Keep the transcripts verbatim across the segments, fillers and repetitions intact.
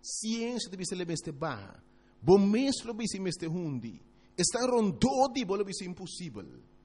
ciência de bisa lebeste barra, bom mestre bisa meste hundi, está rondou de bolo bisa impossível.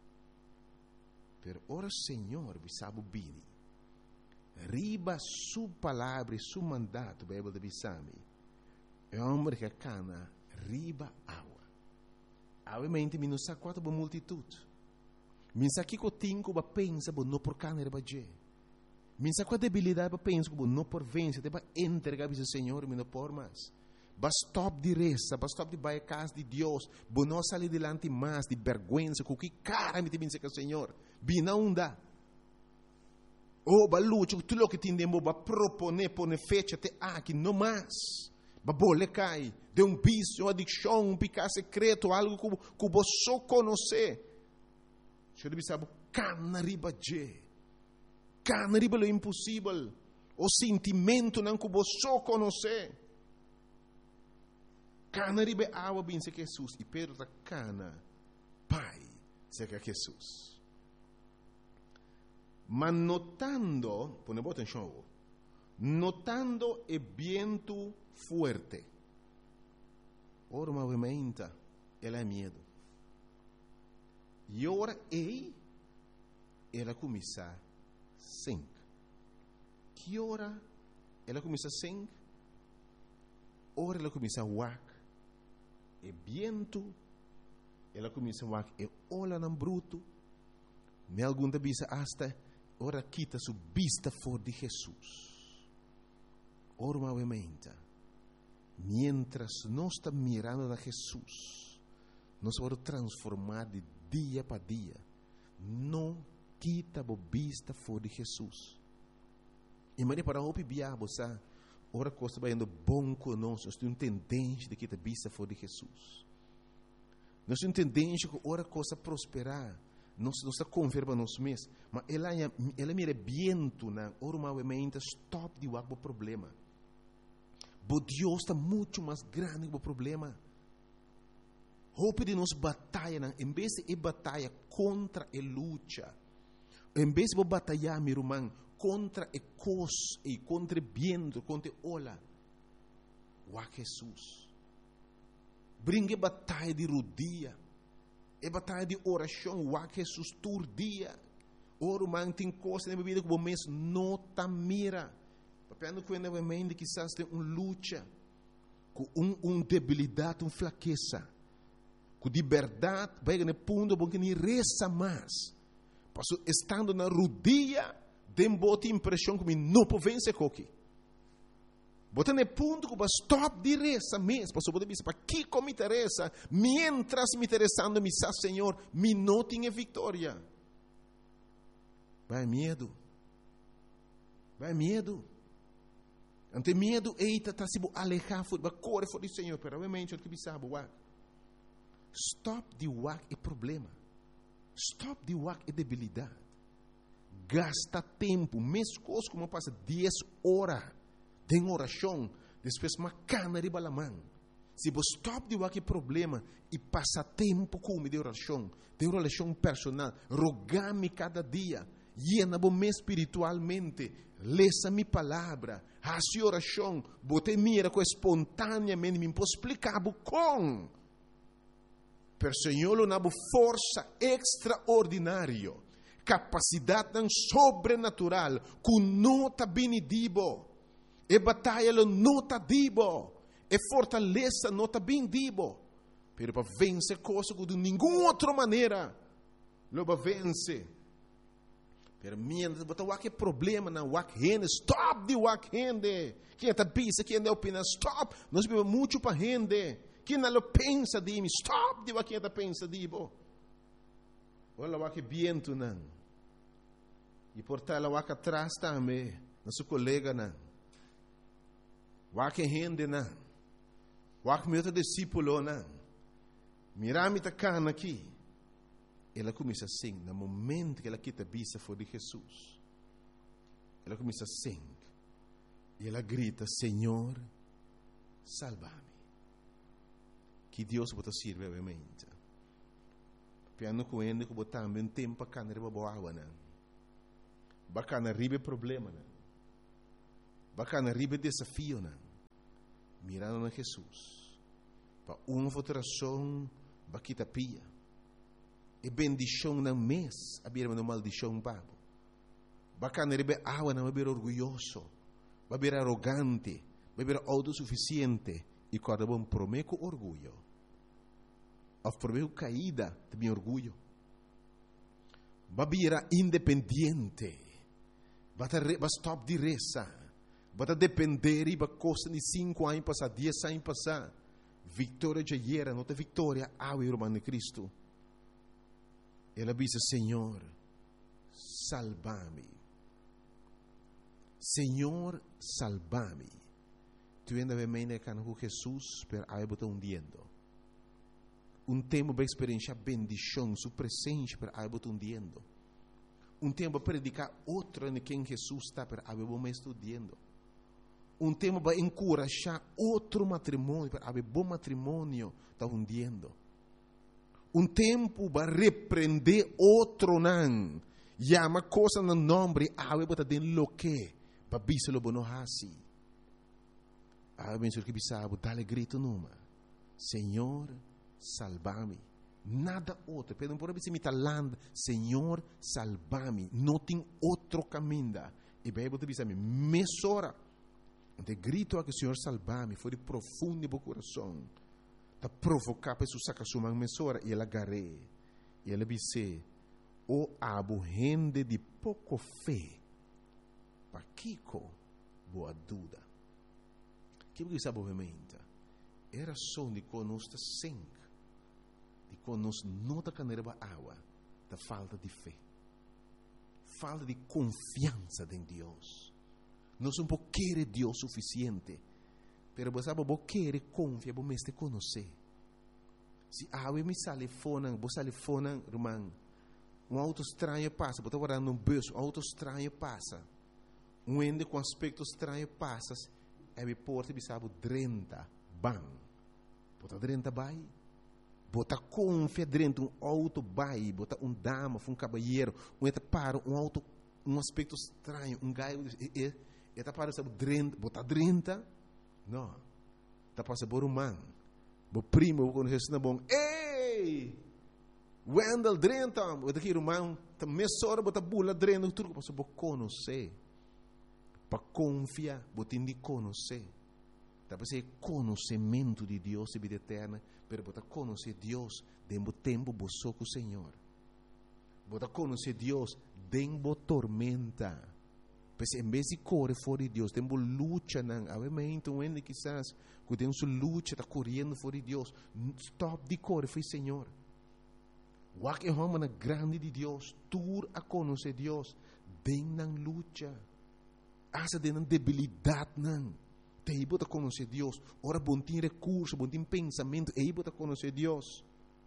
Per ora Senhor bisa bini, riba su palavra e su mandato, Bible de bisami, é homem que cana riba água. Obviamente, mi non sa quanto bo multitude. Mi sa que co tinco ba pensa bo no por cana riba je. Mi sa quanta debilidade ba pensa bo no por vencer, te ba entregar bis Senhor, mi no por mas. Ba stop di resa, ba stop di vai casa di Deus, bo no sali delante mais di vergüenza, co que cara mi te bin se que Senhor. Bina unda. Oh, ba luce, tu lo che ti indemo ba propone pone fecha te aqui no mais. Ba bolle cai de um vício, uma adicção, um pecado secreto, algo que que você só conhece. Você deve saber, cana riba je, cana riba lo impossível, o sentimento não que você só conhece. Cana riba água bem se Jesus e Pedro da cana, Pai, se que Jesus. Mas notando, põe boa atenção, notando o vento fuerte. Ora movimenta, ela é medo. E ora ei, ela começa a sing. Que ora ela começa a sing? Ora ela começa a wak. E vento, ela começa a wak. E ola não bruto. Me algum da bisa hasta, ora quita su vista for de Jesus. Ora movimenta. Mientras nós estamos mirando a Jesus, nós vamos transformar de dia para dia. Não quita a vista fora de Jesus. E Maria para o biabo, sabe? Ora coisa vai indo bom conosco. Nós temos tendência de quitar a vista fora de Jesus. Nós temos tendência que ora coisa prosperar. Nós não está converba nós mesmos. Mas ela ela mira viento na ora movimenta stop de o problema. Mas Deus está muito mais grande que o problema. Hope de nós batalha, em vez de batalha contra a luta, em vez de batalhar, meu irmão, contra a cos e contra o vento, contra a ola, o Jesus. Brinque batalha de rodia, e batalha de oração, o Jesus todo dia. Ora, irmão, tem coisa na vida que o mês não está mira. Papiando que ainda vem quizás tem uma luta, com uma um debilidade, uma fraqueza, com de verdade, vai no ponto bom que nem reza mais. Passo estando na rodia, tem boa impressão que não pode vencer coque. Bota no ponto que vai stop de reza mesmo. Passo pode dizer para que como me interessa, mientras me interessando me sa Senhor, me não tenha vitória. Vai medo, vai medo. Ante medo, eita, está se alejar, vai correr fora do Senhor, pero obviamente, o que sabe, wak. Stop de wak é problema. Stop de wak é debilidade. Gasta tempo, mesmo coisa como passa dez horas de oração, depois uma cana de balamã. Se você stop de wak é problema e passa tempo com de oração, de oração personal, rogar-me cada dia, llena-me espiritualmente, lesa minha palavra, a sua oração, bote mira com espontaneamente, me posso explicar com. Per Senhor, na força extraordinária, capacidade sobrenatural, com nota benedibo, e batalha nota dibo, e fortaleza nota bendibo, pero para vencer coisa de nenhuma outra maneira, lo para vencer. Pero mientras botar o que problema na wak rende, stop de wak rende. Quem está pensa, quem não opina, stop. Nós vivemos muito para rende. Quem não pensa de mim, stop de wak está pensa de bo. Olha o wak viento não. E por tal o wak atrás também, nosso colega não. Wak rende não. Wak meu discípulo não. Mirami tá cana aqui. Ela começa a sing, no momento que ela quita a vista fora de Jesus. Ela começa a sing. E ela grita, Senhor, salva-me. Que Deus bota sirve, obviamente. Piano com ele, que botar também tempo para canar riba boa água, não. Bacana riba problema, não. Bacana riba desafio, não. mirando a Jesus, para uma votação, para que tapia, e bendição na mês, a birma no maldição, babo, bacana rebe água, não é orgulhoso, vai ser arrogante, vai ser autossuficiente, e quando bom prometo orgulho, ou prometo caída, também orgulho, vai ser independente, vai stop de reza, vai depender, vai costa de cinco anos passar, dez anos passar, vitória de era, não tem vitória, ao irmão de Cristo. Ela diz, Senhor, salva-me. Senhor, salva-me. Tu ainda vem me com Jesus, per aí botar um diendo. Um tempo para experienciar bendição, sua presença, per aí botar um diendo. Um tempo para predicar outro em quem Jesus está, per aí botar um estudando. Um tempo para encorajar outro matrimônio, per aí bom matrimônio, está um diendo. Um tempo para repreender outro não. Chama coisa no nome, aí botar den lo que, para biselo bono hasi. Aí bem que bisabo, dá-lhe grito numa. Senhor, salva-me. Nada outro. Pedro por abrir me talando, Senhor, salva-me. Não tem outro caminho. E bem botar bisamo, mesora. De grito a que o Senhor salva-me, foi de profundo do coração. Ta provocar para su saca sua mesora e ela agarrei. E ela disse, o abo rende de pouco fé. Pa Kiko, boa dúvida. Que você sabe obviamente? Era só de conosco sangue, de conosco não da caneira da água, da falta de fé, falta de confiança em Deus. Nós não podemos querer Deus suficiente, pero você sabe, você querer confiar, você mesmo conhecer. Se a água me sale fora, você sale fora, irmão, um auto estranho passa, você está guardando um bolso, um auto estranho passa, um ende com aspecto estranho passa. É me porta e sabe trinta bang. Bota trinta bai. Bota confia dentro um auto bai, bota um dama, um cabalheiro, um eta para um auto, um aspecto estranho, um gaio e eta para sabe trinta, bota trinta. Não. Tá passa por um man. Bo primo quando isso não bom. Ei! Wendel trinta, bota aqui irmão, tá mesora bota bula trinta, tudo passa por conhecer. Para confiar, você tem de conhecer. Talvez é conhecimento de Deus e vida eterna, mas você conhecer Deus dentro do tempo que você com o Senhor. Você conhecer Deus dentro da tormenta. Pois em vez de correr fora de Deus, dentro da luta, obviamente, um ende quizás, que tem sua luta, está correndo fora de Deus. Stop de correr, foi Senhor. O que é uma grande de Deus, tur a conhecer Deus dentro da luta. Asa de debilidade não. Te bota conhecer Deus. Ora bom tem recurso, bom tem pensamento, e bota conhecer Deus.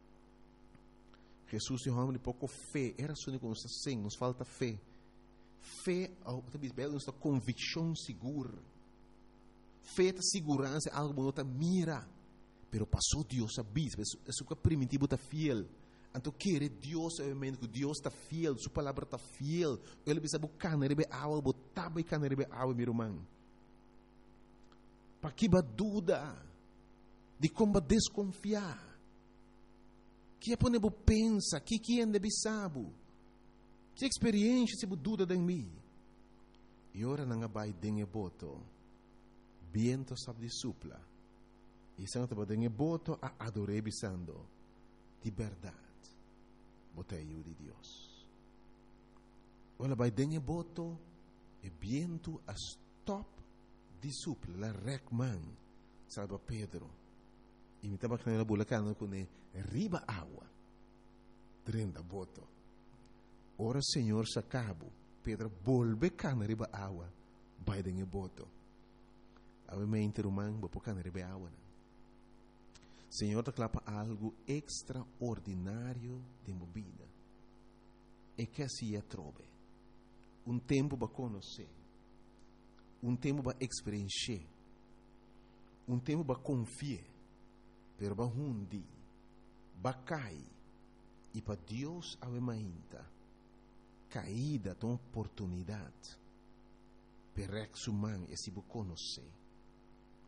Jesus é um homem de pouco fé. Era só que nos assim, nos falta fé. Fé, talvez belo, nos convicção segura. Fé é segurança, algo que não mira. Pero passou Deus a bis, isso que é primitivo está fiel. Então, querer Deus, obviamente, que Deus está fiel, sua palavra está fiel. Ele precisa buscar, ele precisa água, botar e ele precisa água, meu irmão. Para que ba dúvida de como desconfiar? Que é para você pensar, que que é de saber? Que experiência se dúvida em mim? E ora não vai dengue boto, viento sabe de supla. E se não te dengue boto, a adorei bisando de verdade. Botei eu de Deus. Olha, vai dengue boto e viento a stop de supla, la recman, salva Pedro. E me estava com a bulacana com ele, riba água, treinta boto. Ora, Senhor, se acabo, Pedro, volve cana riba água, vai dengue boto. Obviamente, irmão, vou pôr cana riba água. Senhor, te clapa algo extraordinário de minha vida. E que assim é trove. Um tempo para conhecer. Um tempo para experienciar. Um tempo para confiar. Pero para hundi. Para cair. E para Deus avemainta. Caída de uma oportunidade. Para exumar e se conhecer.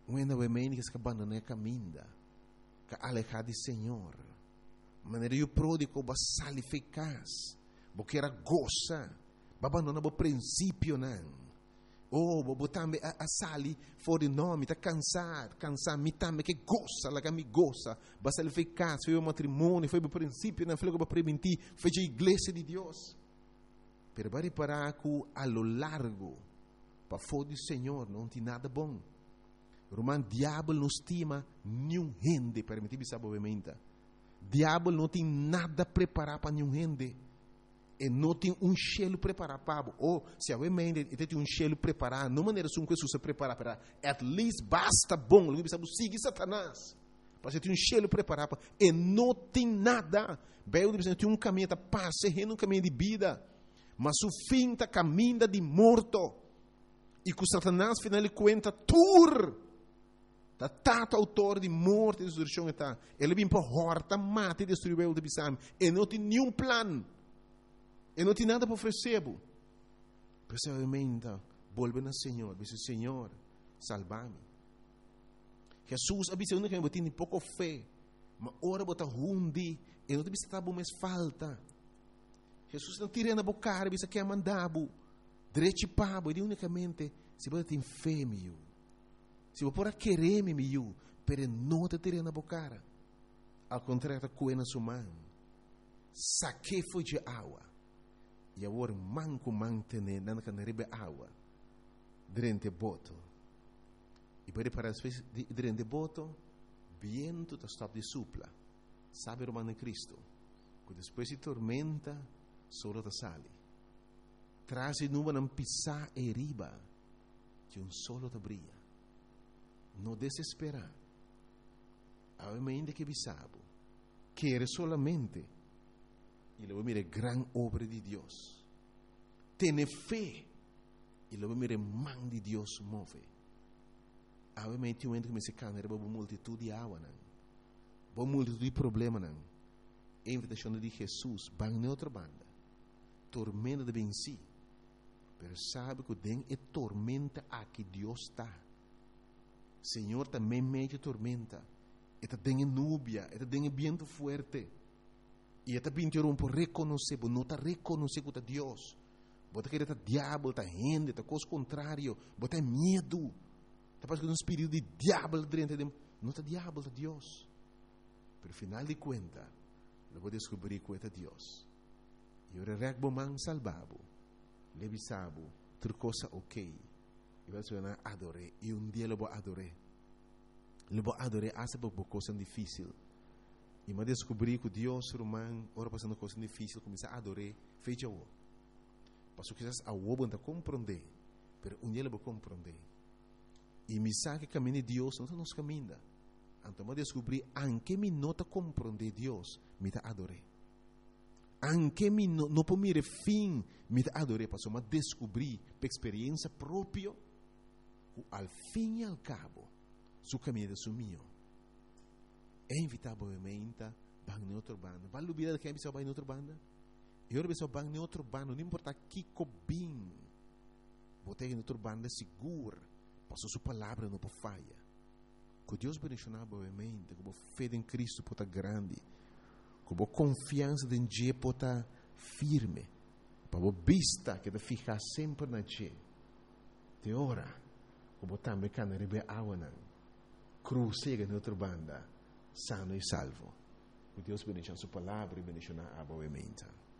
Quando o homem que se abandona a caminho, que alejar do Senhor, maneira o pródigo vai sair eficaz, porque era goza, vai abandonar o princípio não. Oh, vou também a, a sali fora de nome, tá cansado, cansado, me também que gosta, lá que me gosta, vai sair eficaz, foi o matrimônio, foi o princípio, não foi o que vai prevenir, foi a igreja de Deus. Pero vai reparar que a lo largo, para fora do Senhor, não tem nada bom. Romano, diabo não estima nenhum gente, permitir sabe obviamente. Diabo não tem nada preparado para nenhum gente. E não tem um cheiro preparado para ou se a mente tem um cheiro preparado, não maneira som que Jesus se prepara para, at least basta bom, ele sabe seguir Satanás. Para você ter um cheiro preparado e não tem nada. Bem, ele tem um caminho da paz, um caminho de vida, mas o fim está caminho de morto. E que Satanás final de conta tur da tato autor de morte e destruição está. Ele vem para horta, mata e destruir o de bisam e não tem nenhum plano. E não tem nada para oferecer. Precisamente, volve ao Senhor. Diz: Senhor, salva-me. Jesus avisa que eu tenho pouco fé. Mas ora bota rundi. E não tem estar bom mais falta. Jesus não tira na boca, avisa que é mandado. Direito pabo. E unicamente, se você tem fé, meu. Se você pode querer, meu. Pero não te tira na boca. Ao contrário, coe na sua mão. Saque foi de água. E agora manco mantener na canaribe água durante boto. E para para as vezes durante boto, viento está stop de supla. Sabe o mano Cristo? Que depois de tormenta, solo te sale. Traz nuvem não pisar e riba, que um solo te brilha. Não desespera. A mente que bisabo, quer solamente e luego mire gran obra de Dios. Tiene fe y luego mire man de Dios move. Obviamente um que me se cana era uma multitud de água, não. Uma multitud de problema, não. A invitação de Jesus, van na outra banda. Tormenta de venci. Pero sabe que tem é tormenta aqui Deus está. Senhor também meio tormenta. Eta tem núbia, eta tem vento forte. E esta pintura por reconhecer, não está reconhecer que é Deus. Bota que está diabo, está gente, está coisa contrário, bota medo. Está passando um espírito de diabo dentro de não está diabo, está Deus. Pero final de conta, eu vou descobrir que é Deus. E eu regbo man salvabo, levisabo, outra coisa ok. E vai ser adorei. E um dia eu vou adorar. Eu vou adorar até por coisa difícil. E me descobri que Deus, romano, ora passando coisa difícil, começar a adorar, fecha o. Passou que a o não compreender, mas um dia eu vou compreender. E me sabe que caminho de Deus não está nos caminhos. Então me descobri, anche me nota compreender Deus, me está adorar. Anche me não não pode me fim, me está adorar. Passou me descobri, por experiência própria, que ao fim e ao cabo, o caminho é sumiu. É inevitavelmente bang em outra banda. Vai lubir que é pessoa vai em outra banda. E outra pessoa bang em outra banda, não importa que cobim. Botei em outra banda segura, passou sua palavra não pode falha. Que Deus bendicionar obviamente, que a fé em Cristo pode estar grande, que a confiança em Deus pode estar firme, para a vista que te ficar sempre na Deus. Te ora, que a também can rebe água na cruz cega em outra banda. Sano e salvo. Que Deus bendiga a sua palavra e bendiga a obviamente.